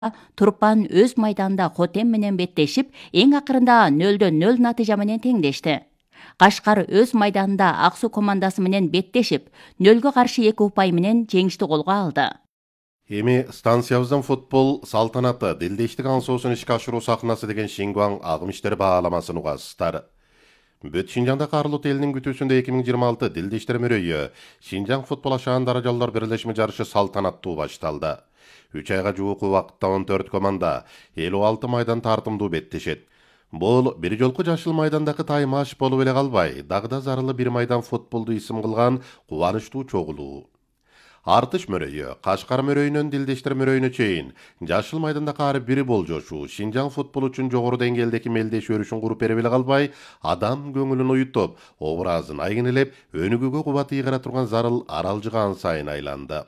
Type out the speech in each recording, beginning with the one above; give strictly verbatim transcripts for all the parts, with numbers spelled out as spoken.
Турпан өз майданда Хотем менен беттешип, эң акырында нөлдө нөл натыйжа менен теңдешти. Кашкар өз майданында Ак Суу командасы менен беттешип, нөлгө каршы эки упай менен жеңишти колго алды. Эми станциябыздан футбол салтанаты дилдештик аңсоосун ишке ашыруу сахнасы деген Шингуаң агым иштери бааламасын угасыздар. Бүт Шинжаңда Карлут элинин күтүүсүндө эки миң жыйырма алты дилдештер мөрөйү Шинжаң футбол ашаан даражалар бирлешме жарышы салтанаттуу башталды. үч айга жуук убакытта он төрт команда элүү алты майдан тартымдуу беттешет. Бул бир жолку жашыл майдандагы таймаш болуп эле калбай, дагы зарылы бир майдан футболду исим кылган кубанычтуу чогулуу. Артыш мөрөйү, Кашкар мөрөйүнөн Дилдештер мөрөйүнө чейин жашыл майданда кары бири болжошуу Шинжаң футбол үчүн жогору деңгээлдеги мелдеш өрүшүн куруп бере эле калбай, адам көңүлүн уютуп, образын айгинелеп, өнүгүүгө кубат ыйгара турган зарыл аралжыган сайын айланды.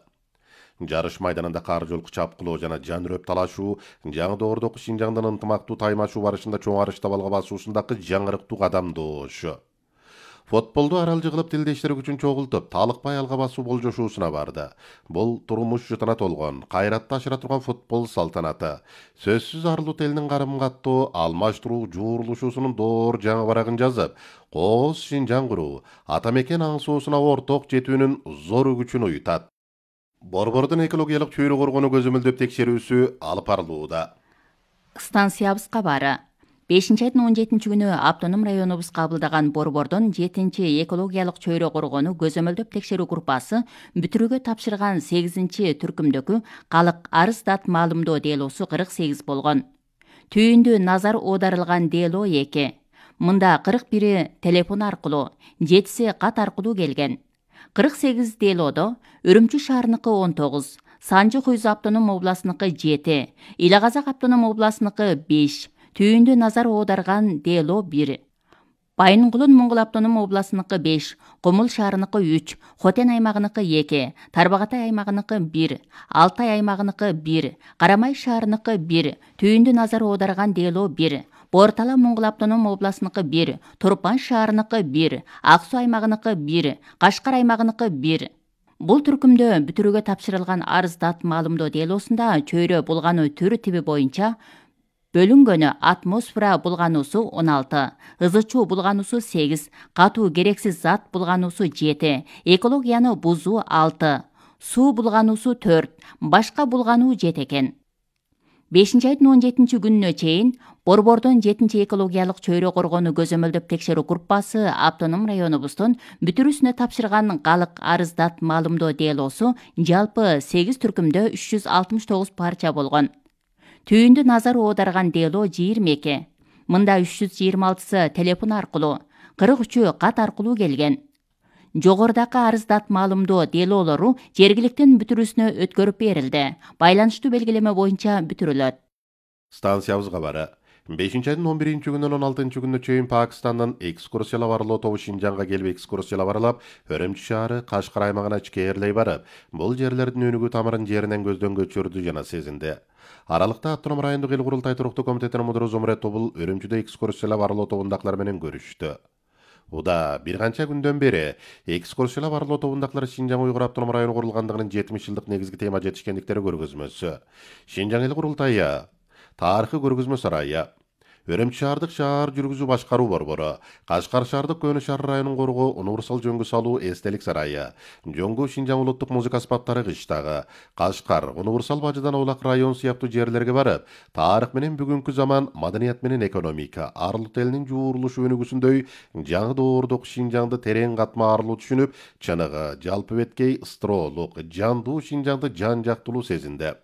Жарыш майданында кар жолку чапкылоо жана жан үрөп талашуу жаңы доордогу Шинжаңдын ынтымактуу таймашуу барышында чоң арыштабалга басуусундагы жаңырыктуу кадамдоошу. Футболду аралжы кылып Дилдештер үчүн чогултуп, талыкпай алга басуу болжошуусуна барды. Бул турмуш жутуна толгон, кайратты ашыра турган футбол салтанаты. Сөзсүз Арлут элинин карым каттоо, алмаштыруу жуурулушуусунун доор жаңы барагын жазып, Кооз Шинжаң куруу, ата мекен аңсоосуна орток жетүүнүн зор күчүн уютат. Борбордун экологиялык чөйрө коргонуу көзөмөлдөп текшерүүсү алып барылууда. Станциябыз кабары. бешинчи айдын он жетинчи күнү автоном районубуз кабылдаган Борбордон жетинчи экологиялык чөйрө коргонуу көзөмөлдөп текшерүү группасы бүтүрүүгө тапшырган сегизинчи түркүмдөгү калык арыз дат маалымдоо делосу кырк сегиз болгон. Түйүндү назар оодарылган дело эки. Мында кырк бири телефон аркылуу, жетиси кат аркылуу келген. кырк сегиз делодо Үрүмчү шаарыныкы он тогуз, Санжы Хуйзу автоном областыныкы жети, Ила Казак автоном областыныкы беш, түйүндү назар оодарган дело бир. Байынгулун Моңгол автоном областыныкы беш, Комул шаарыныкы үч, Хотен аймагыныкы эки, Тарбагатай аймагыныкы бир, Алтай аймагыныкы бир, Карамай шаарыныкы бир, түйүндү назар оодарган дело бир, Бортала Моңгол автоном областыныкы бир, Турпан шаарыныкы бир, Ак Суу аймагыныкы бир, Кашкар аймагыныкы бир. Бул түркүмдө бүтүрүүгө тапшырылган арыз дат маалымдоо делосунда чөйрө булгануу түрү тиби боюнча бөлүнгөнү атмосфера булгануусу он алты, ызычуу булгануусу сегиз, катуу керексиз зат булгануусу жети, экологияны бузуу алты, суу булгануусу төрт, башка булгануу жети экен. бешинчи айдын он жетинчи күнүнө чейин Борбордон жетинчи экологиялык чөйрө коргонуу көзөмөлдөп текшерүү группасы автоном районубуздун бүтүрүүсүнө тапшырган калык арыз дат маалымдоо делосу жалпы сегиз түркүмдө үч жүз алтымыш тогуз парча болгон. Түйүндү назар оодарган дело жыйырма эки. Мында үч жүз жыйырма алтысы телефон аркылуу, кырк үчү кат аркылуу келген. Жогорудагы арыз дат маалымдоо делолору жергиликтин бүтүрүүсүнө өткөрүп берилди. Байланыштуу белгилеме боюнча бүтүрүлөт. Станциябыз кабары. бешинчи айдын он биринчи күнүнөн он алтынчы күнүнө чейин Пакистандын экскурсиялап барлоо тобу Шинжаңга келип экскурсиялап аралап, Өрөмчү шаары, Кашкар аймагына ичкээрлей барып, бул жерлердин өнүгүү тамырын жеринен көздөн көчүрдү жана сезинди. Аралыкта автоном райондук эл курултай туруктуу комитетинин мудуру Зумрет Тобул Өрөмчүдө экскурсиялап барлоо тобундакылар менен көрүштү. Уда бир канча күндөн бери экскурсиялап барлоо тобундакылар Шинжаң Уйгур автоном району курулгандыгынын жетимиш жылдык негизги тема жетишкендиктери көргөзмөсү, Шинжаң эл курултайы, тарыхый көргөзмө сарайы, Өрөмчү шаардык шаар жүргүзүү башкаруу борбору, Кашкар шаардык Көөнү шаар районун коргоо универсал жөнгө салуу эстелик сарайы, Жоңгу Шинжаң улуттук музыка аспаптары кыштагы, Кашкар, универсал Бажыдан Улак район сыяктуу жерлерге барып, тарых менен бүгүнкү заман, маданият менен экономика, Арлут элинин жуурулушу өнүгүүсүндөй жаңы доордук Шинжаңды терең катма арылуу түшүнүп, чыныгы, жалпы беткей, ыстыроолук, жандуу Шинжаңды жан жактылуу сезинди.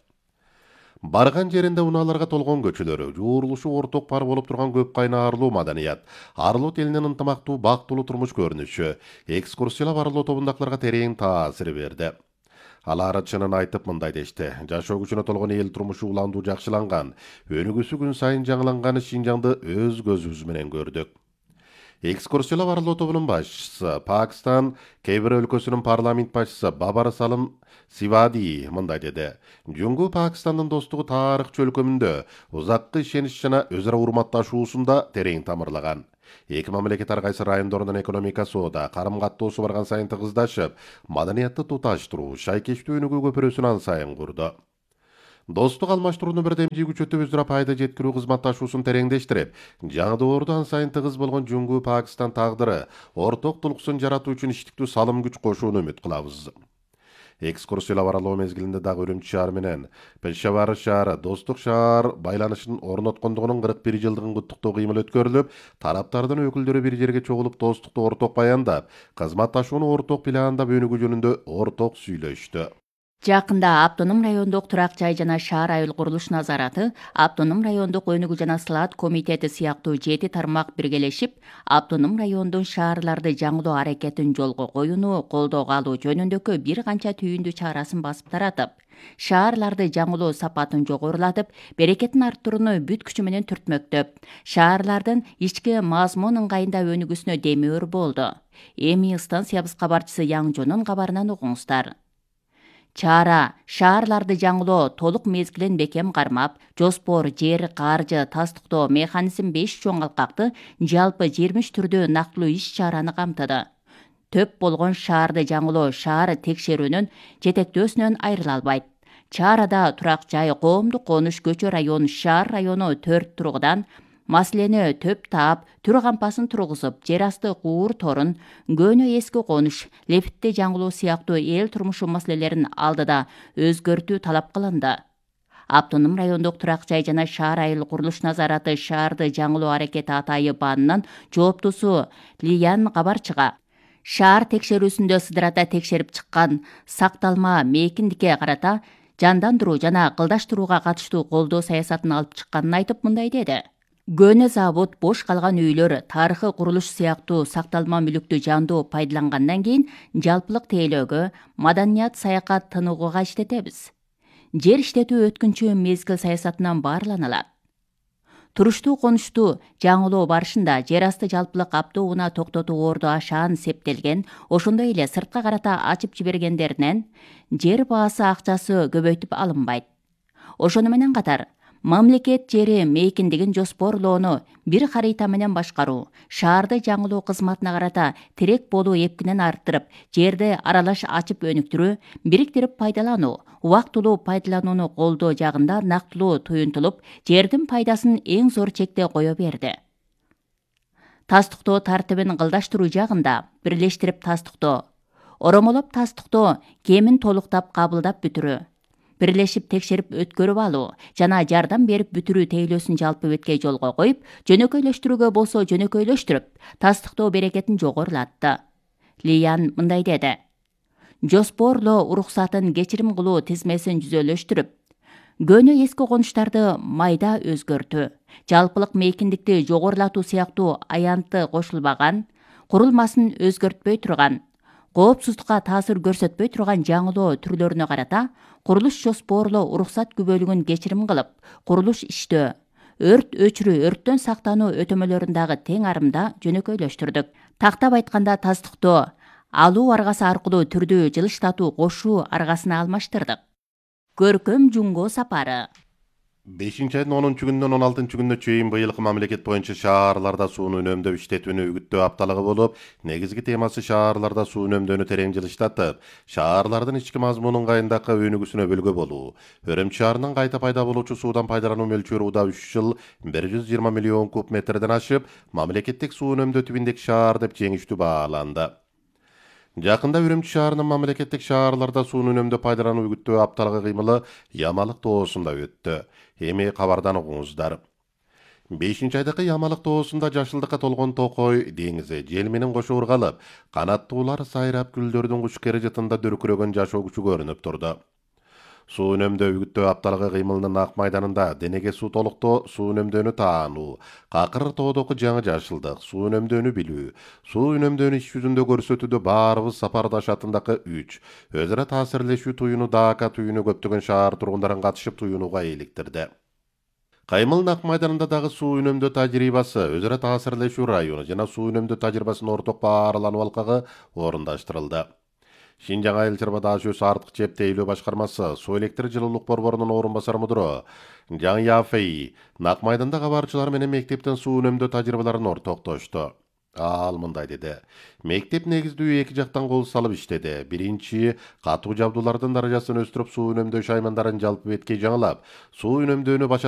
Барган жеринде унааларга толгон көчөлөрү, жуурулушу орток пар болуп турган көп кайнарлуу маданият, Арлут элинин ынтымактуу бактылуу турмуш көрүнүшү, экскурсиялап барлоо тобундакыларга терең таасир берди. Алар чынын айтып мындай дешти: жашоо күчүнө толгон эл турмушу уландуу жакшыланган, өнүгүүсү күн сайын жаңыланган Шинжаңды өз көзүбүз менен көрдүк. Экскурсиялап барлоо тобунун башчысы, Пакистан кей бир өлкөсүнүн парламент башчысы Бабар Салым Сивади мындай деди: Жөнгү Пакистандын достугу тарыхчы өлкөмүндө узаккы ишенич жана өзара урматташуусунда терең тамырлаган. Эки мамлекет ар кайсы райондордун экономикасы да карым каттоосу барган сайын тыгыздашып, маданиятты туташтыруу, шайкештүү өнүгүүгө көрөсүн ан сайын курду. Достук алмаштырууну бирдемчи күчөтүп өзүрө пайда жеткирүү кызматташуусун тереңдештирип, жаңы доордо ан сайын тыгыз болгон Жунгу Пакистан тагдыры орток тулкусын жаратуу үчүн иштиктүү салым күч кошууну үмүт кылабыз. Экскурсиялап аралоо мезгилинде дагы Үрүмчү шаары менен Пешавар шаары достук шаар байланышын орноткондугунун кырк бир жылдыгын куттуктоо кыймыл өткөрүлүп, тараптардын өкүлдөрү бир жерге чогулуп достукту орток баяндап, кызматташууну орток пландап өнүгүү жөнүндө орток сүйлөштү. Жакында Автоном райондук турак жай жана шаар айыл курулуш назараты, Автоном райондук өнүгүү жана сылаат комитети сыяктуу жети тармак биргелешип, Автоном райондун шаарларды жаңылоо аракетин жолго коюуну колдоого алуу жөнүндөгү бир канча түйүндүү чарасын басып таратып, шаарларды жаңылоо сапатын жогорулатып, берекетин арттырууну бүт күчү менен түртмөктөп, шаарлардын ички мазмун ыңгайында өнүгүүсүнө демөөр болду. Эми станциябыз кабарчысы Яңжонун кабарынан угуңуздар. Чара шаарларды жаңылоо толук мезгилин бекем кармап, жоспор, жер, каржы, тастыктоо, механизм беш чоң алкакты жалпы жыйырма үч түрдүү нактылуу иш чараны камтыды. Төп болгон шаарды жаңылоо шаар текшерүүнүн жетектөөсүнөн айрыла албайт. Чарада турак жай, коомдук конуш, көчө район, шаар району төрт тургудан маселени төп таап, түр кампасын тургузуп, жер асты куур торун, көнө эски конуш, лифтти жаңылоо сыяктуу эл турмушу маселелерин алдыда өзгөртүү талап кылынды. Автоном райондук турак жай жана шаар айыл курулуш назараты шаарды жаңылоо аракети атайы баанынын жооптусу Лиян кабарчыга шаар текшерүүсүндө сыдырата текшерип чыккан сакталма мейкиндикке карата жандандыруу жана кылдаштырууга катыштуу колдоо саясатын алып чыкканын айтып мындай деди. Көнө завод, бош калган үйлөр, тарыхый курулуш сыяктуу сакталма мүлүктү жандуу пайдалангандан кийин жалпылык тейлөөгө, маданият, саякат, тыныгууга иштетебиз. Жер иштетүү өткүнчү мезгил саясатынан баарланылат. Туруштуу конушту жаңылоо барышында жер асты жалпылык автоунаа токтотуу орду ашаан септелген, ошондой эле сыртка карата ачып жибергендеринен жер баасы акчасы көбөйтүп алынбайт. Ошону менен катар мамлекет жери мейкиндигин жоспорлоону бир харита менен башкаруу, шаарды жаңылоо кызматына карата тирек болуу эпкинен арттырып, жерди аралаш ачып өнүктүрүү, бириктирип пайдалануу, убактылуу пайдаланууну колдоо жагында нактылуу туюнтулуп, жердин пайдасын эң зор чекте кое берди. Тастыктоо тартибин кылдаштыруу жагында бирлештирип тастыктоо, оромолоп тастыктоо, кемин толуктап кабылдап бүтүрүү, бирлешип текшерип өткөрүп алуу жана жардам берип бүтүрүү тейлөөсүн жалпы беткей жолго коюп, жөнөкөйлөштүрүүгө болсо жөнөкөйлөштүрүп, тастыктоо берекетин жогорулатты. Лиян мындай деди. Жоспорлоо уруксатын кечирим кылуу тизмесин жүзөлөштүрүп, көнө эски конуштарды майда өзгөртүү, жалпылык мейкиндикти жогорулатуу сыяктуу аянты кошулбаган, курулмасын өзгөртпөй турган, коопсуздукка таасир көрсөтпөй турган жаңылоо түрлөрүнө карата курулуш жоспорлоо уруксат күбөлүгүн кечирим кылып, курулуш иштөө, өрт өчүрүү, өрттөн сактануу өтөмөлөрүн дагы тең арымда жөнөкөйлөштүрдүк. Тактап айтканда тастыктоо, алуу аргасы аркылуу түрдүү жылыштатуу кошуу аргасына алмаштырдык. Көркөм Жунго сапары. бешинчи айдын онунчу күнүнөн он алтынчы күнүнө чейин быйылкы мамлекет боюнча шаарларда сууну үнөмдөө иштетүүнү үгүттөө апталыгы болуп, негизги темасы шаарларда суу үнөмдөөнү терең жылыштатып, шаарлардын ички мазмун ыңгайындагы өнүгүүсүнө бөлгө болуу. Өрөмчү шаарынын кайта пайда болуучу суудан пайдалануу мөлчөрү уда үч жыл бир жүз жыйырма миллион куб метрден ашып, мамлекеттик суу үнөмдөө тибиндеги шаар деп жеңиштүү бааланды. Жакында Үрүмчү шаарынын мамлекеттик шаарларда сууну үнөмдөө пайдалануу үгүттөө апталыгы кыймылы Ямалык тоосунда өттү. Эми кабардан угуңуздар. бешинчи айдыкы Ямалык тоосунда жашылдыкка толгон Токой деңизи жел менен кошо ыргалып, канаттуулар сайрап гүлдөрдүн куш кережетинде дүркүрөгөн жашоо күчү көрүнүп турду. Суу үнөмдөө үгүттөө апталыгы кыймылынын ак майданында денеге суу толуктоо, суу үнөмдөөнү таануу, какыр тоодогу жаңы жашылдык, суу үнөмдөөнү билүү, суу үнөмдөөнү иш жүзүндө көрсөтүүдө баарыбыз сапардашатындагы үч, өзара таасирлешүү туюну дака туюну көптөгөн шаар тургундарын катышып туюнууга иликтирди. Каймылдын ак майданында дагы суу үнөмдөө тажрыйбасы, өзара таасирлешүү району жана суу үнөмдөө тажрыйбасынын орток бааралануу алкагы орундаштырылды. Шинжаң айыл чарба даш өз артык чеп тейлөө башкармасы суу электр жылуулук борборунун орун басары мудуру Жан Яфей нак майданда кабарчылар менен мектептен суу үнөмдөө тажрыйбаларын ортоктошту. Ал мындай деди. Мектеп негиздүү эки жактан кол салып иштеди. Биринчи, катуу жабдуулардын даражасын өстүрүп, суу үнөмдөө шаймандарын жалпы беткей жаңылап, суу үнөмдөөнү